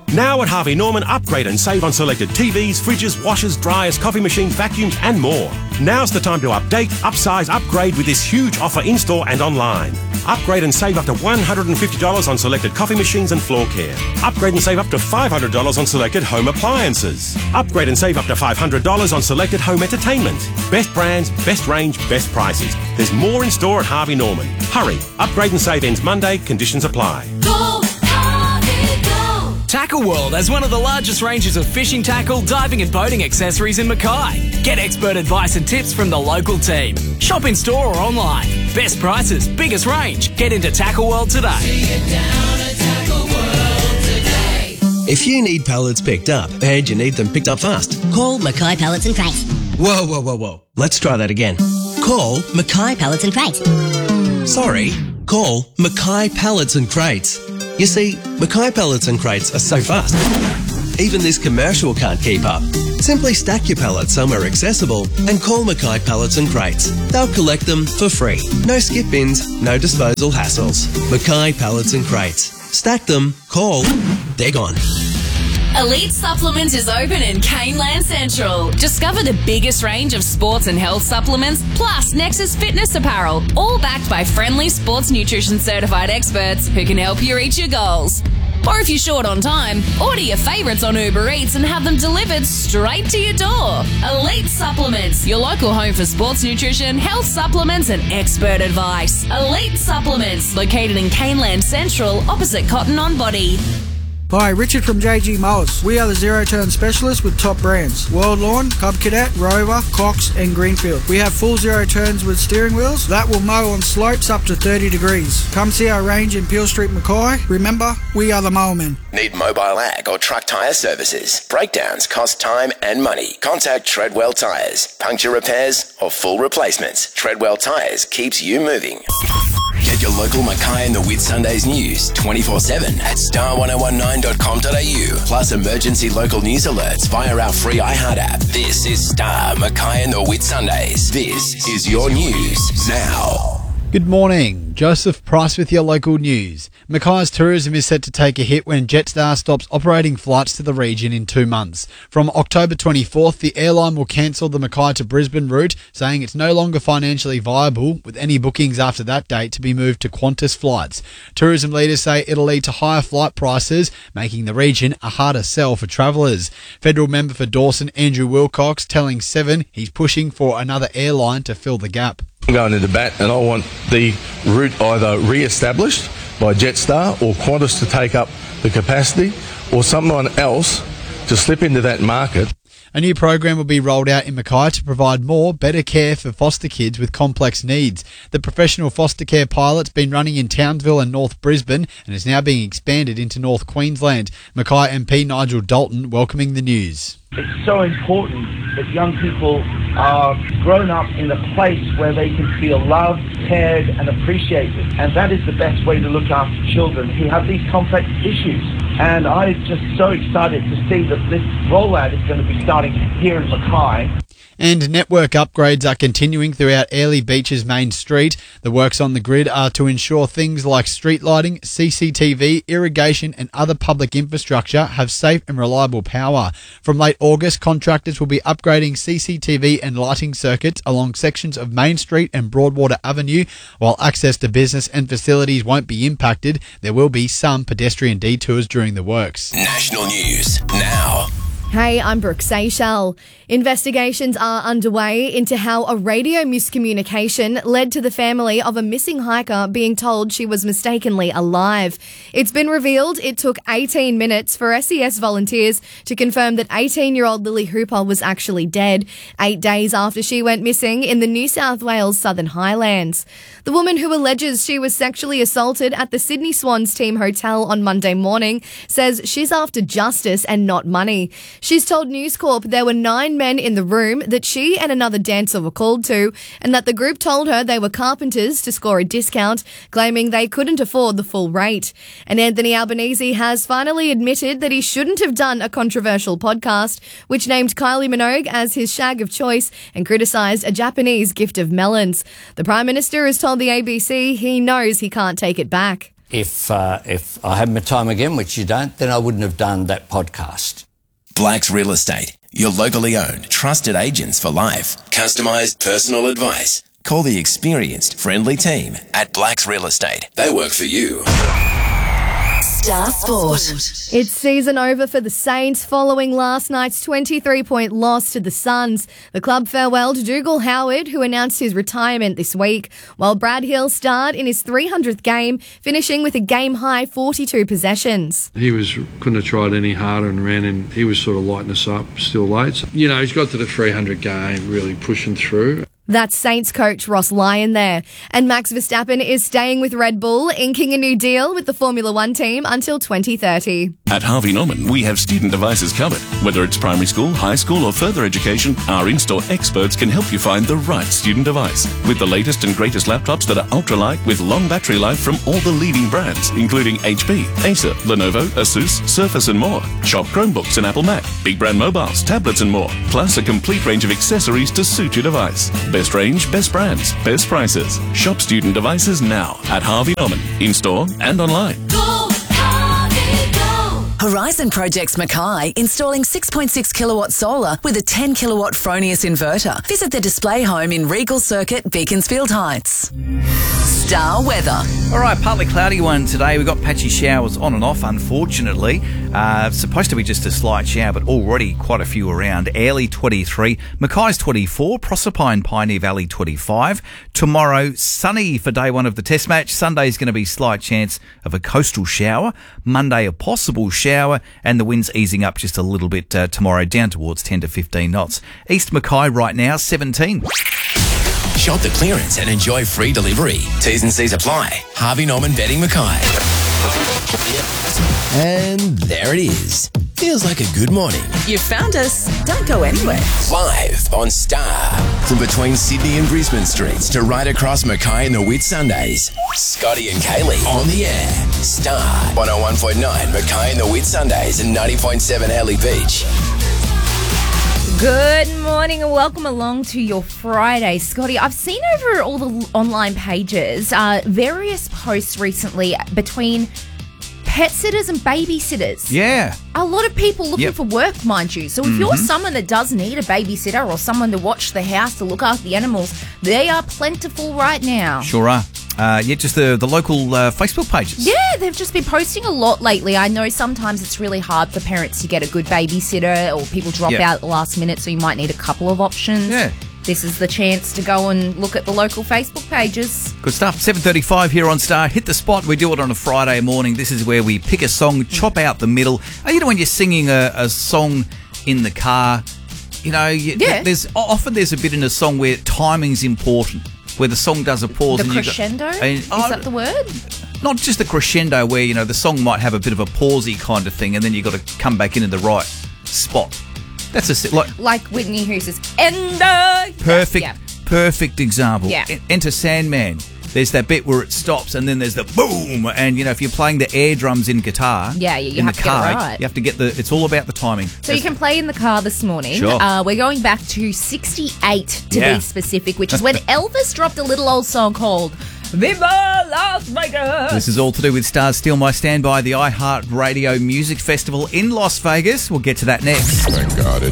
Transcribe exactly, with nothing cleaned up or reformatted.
Now at Harvey Norman, upgrade and save on selected T Vs, fridges, washers, dryers, coffee machines, vacuums and more. Now's the time to update, upsize, upgrade with this huge offer in-store and online. Upgrade and save up to one hundred fifty dollars on selected coffee machines and floor care. Upgrade and save up to five hundred dollars on selected home appliances. Upgrade and save up to five hundred dollars on selected home entertainment. Best brands, best range, best prices. There's more in store at Harvey Norman. Hurry, upgrade and save ends Monday, conditions apply. Go, Harvey, go! Tackle World has one of the largest ranges of fishing tackle, diving and boating accessories in Mackay. Get expert advice and tips from the local team. Shop in store or online. Best prices, biggest range. Get into Tackle World today. See it down at Tackle World today. If you need pallets picked up and you need them picked up fast, call Mackay Pallets and Crates. Whoa, whoa, whoa, whoa. Let's try that again. Call Mackay Pallets and Crates. Sorry, call Mackay Pallets and Crates. You see, Mackay Pallets and Crates are so fast, even this commercial can't keep up. Simply stack your pallets somewhere accessible and call Mackay Pallets and Crates. They'll collect them for free. No skip bins, no disposal hassles. Mackay Pallets and Crates. Stack them, call, they're gone. Elite Supplements is open in Caneland Central. Discover the biggest range of sports and health supplements, plus Nexus Fitness apparel, all backed by friendly sports nutrition certified experts who can help you reach your goals. Or if you're short on time, order your favourites on Uber Eats and have them delivered straight to your door. Elite Supplements, your local home for sports nutrition, health supplements and expert advice. Elite Supplements, located in Caneland Central, opposite Cotton On Body. Hi, Richard from J G Mowers. We are the zero-turn specialists with top brands. World Lawn, Cub Cadet, Rover, Cox and Greenfield. We have full zero turns with steering wheels that will mow on slopes up to thirty degrees. Come see our range in Peel Street, Mackay. Remember, we are the mowermen. Need mobile ag or truck tyre services? Breakdowns cost time and money. Contact Treadwell Tyres. Puncture repairs or full replacements. Treadwell Tyres keeps you moving. Get your local Mackay and the Whitsundays news twenty-four seven at star ten nineteen dot com dot a u. Plus emergency local news alerts via our free iHeart app. This is Star Mackay and the Whitsundays. This is your news now. Good morning. Joseph Price with your local news. Mackay's tourism is set to take a hit when Jetstar stops operating flights to the region in two months. From October twenty-fourth, the airline will cancel the Mackay to Brisbane route, saying it's no longer financially viable, with any bookings after that date to be moved to Qantas flights. Tourism leaders say it'll lead to higher flight prices, making the region a harder sell for travellers. Federal member for Dawson, Andrew Wilcox, telling Seven he's pushing for another airline to fill the gap. I'm going into bat and I want the route either re-established by Jetstar or Qantas to take up the capacity, or someone else to slip into that market. A new program will be rolled out in Mackay to provide more, better care for foster kids with complex needs. The professional foster care pilot's been running in Townsville and North Brisbane and is now being expanded into North Queensland. Mackay M P Nigel Dalton welcoming the news. It's so important that young people are grown up in a place where they can feel loved, cared and appreciated. And that is the best way to look after children who have these complex issues. And I'm just so excited to see that this rollout is going to be starting here in Mackay. And network upgrades are continuing throughout Airlie Beach's main street. The works on the grid are to ensure things like street lighting, C C T V, irrigation and other public infrastructure have safe and reliable power. From late August, contractors will be upgrading C C T V and lighting circuits along sections of Main Street and Broadwater Avenue. While access to business and facilities won't be impacted, there will be some pedestrian detours during the works. National news now. Hey, I'm Brooke Seychelles. Investigations are underway into how a radio miscommunication led to the family of a missing hiker being told she was mistakenly alive. It's been revealed it took eighteen minutes for S E S volunteers to confirm that eighteen-year-old Lily Hooper was actually dead, eight days after she went missing in the New South Wales Southern Highlands. The woman who alleges she was sexually assaulted at the Sydney Swans team hotel on Monday morning says she's after justice and not money. She's told News Corp there were nine men in the room that she and another dancer were called to, and that the group told her they were carpenters to score a discount, claiming they couldn't afford the full rate. And Anthony Albanese has finally admitted that he shouldn't have done a controversial podcast, which named Kylie Minogue as his shag of choice and criticised a Japanese gift of melons. The Prime Minister has told the A B C he knows he can't take it back. If uh, if I had my time again, which you don't, then I wouldn't have done that podcast. Blacks Real Estate, your locally owned, trusted agents for life. Customised personal advice. Call the experienced, friendly team at Blacks Real Estate. They work for you. Star Sport. It's season over for the Saints following last night's twenty-three point loss to the Suns. The club farewelled Dougal Howard, who announced his retirement this week, while Brad Hill starred in his three hundredth game, finishing with a game-high forty-two possessions. He was couldn't have tried any harder and ran, and he was sort of lighting us up still late. So, you know, he's got to the three hundred game, really pushing through. That's Saints coach Ross Lyon there. And Max Verstappen is staying with Red Bull, inking a new deal with the Formula One team until twenty thirty. At Harvey Norman, we have student devices covered. Whether it's primary school, high school or further education, our in-store experts can help you find the right student device. With the latest and greatest laptops that are ultra-light with long battery life from all the leading brands, including H P, Acer, Lenovo, Asus, Surface and more. Shop Chromebooks and Apple Mac, big brand mobiles, tablets and more. Plus a complete range of accessories to suit your device. Best range, best brands, best prices. Shop student devices now at Harvey Norman, in-store and online. Horizon Projects Mackay, installing six point six kilowatt solar with a ten kilowatt Fronius inverter. Visit the display home in Regal Circuit, Beaconsfield Heights. Star weather. All right, partly cloudy one today. We've got patchy showers on and off, unfortunately. Uh, supposed to be just a slight shower, but already quite a few around. Airlie twenty-three, Mackay's twenty-four, Proserpine, Pioneer Valley twenty-five. Tomorrow, sunny for day one of the test match. Sunday's going to be slight chance of a coastal shower. Monday, a possible shower, and the wind's easing up just a little bit uh, tomorrow, down towards ten to fifteen knots. East Mackay right now, seventeen. Shop the clearance and enjoy free delivery. T's and C's apply. Harvey Norman Betting Mackay. And there it is. Feels like a good morning. You found us. Don't go anywhere. Live on Star. From between Sydney and Brisbane streets to right across Mackay and the Whitsundays. Scotty and Kaylee on the air. Star. one oh one point nine Mackay and the Whitsundays and ninety point seven Airlie Beach. Good morning and welcome along to your Friday. Scotty, I've seen over all the online pages uh, various posts recently between pet sitters and babysitters. Yeah. A lot of people looking Yep. for work, mind you. So if Mhm. you're someone that does need a babysitter or someone to watch the house, to look after the animals, they are plentiful right now. Sure are. Uh, yeah, just the, the local uh, Facebook pages. Yeah, they've just been posting a lot lately. I know sometimes it's really hard for parents to get a good babysitter or people drop Yeah. out at the last minute, so you might need a couple of options. Yeah. This is the chance to go and look at the local Facebook pages. Good stuff. seven thirty-five here on Star. Hit the spot. We do it on a Friday morning. This is where we pick a song, chop out the middle. Oh, you know when you're singing a, a song in the car, you know, you, Yeah. there's often there's a bit in a song where timing's important, where the song does a pause. The and you crescendo? Go, and, is oh, that the word? Not just the crescendo where, you know, the song might have a bit of a pausey kind of thing and then you've got to come back into the right spot. That's a si- like Like Whitney Houston's Ender. perfect, Yeah. perfect example. Yeah. E- Enter Sandman. There's that bit where it stops and then there's the boom. And, you know, if you're playing the air drums in guitar, Yeah, yeah, you in have the to get it car, right. you have to get the, it's all about the timing. So you can play in the car this morning. Sure. Uh, we're going back to sixty-eight to Yeah. be specific, which is when Elvis dropped a little old song called Viva Las Vegas. This is all to do with Stars Steal My Standby, the iHeart Radio Music Festival in Las Vegas. We'll get to that next. Thank God it